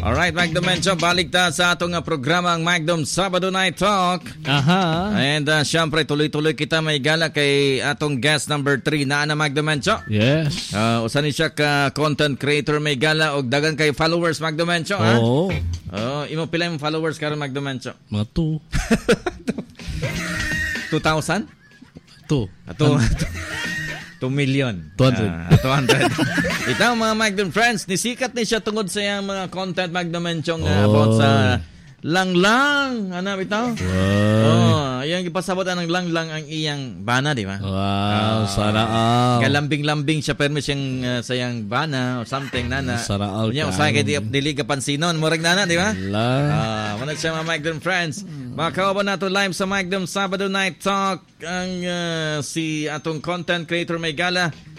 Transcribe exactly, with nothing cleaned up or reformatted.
Alright, Magdom Mencho, balik ta sa atong uh, programa ang Magdom Sabado Night Talk. Aha. And uh, syempre, tuloy-tuloy kita may gala kay atong guest number three na na Magdom Mencho. Yes. Uh, usan ni siya ka content creator may gala og dagan kay followers Magdom Mencho, ha? Oo. Oh, imo pila yung followers karon Magdom Mencho? Mga two. two thousand? Two. Ato. two million. two hundred. Uh, two hundred. Ito mga Magdom friends, nisikat ni siya tungod sa iyang mga content Magdom Menchong uh, oh. about sa langlang. Ano bitaw? Wow. Oh, iyang ipasabot ang langlang ang iyang bana, di ba? Wow, Uh, sana all. Galambing-lambing siya pero siyang uh, sa iyang bana or something nana. Sana all. Unya usay kay di dili ka pansinon, murag nana, di ba? La. Ah, uh, siya mga Magdom friends. Makakawa nato live sa Magdom Sabado Night Talk ang uh, si atong content creator may gala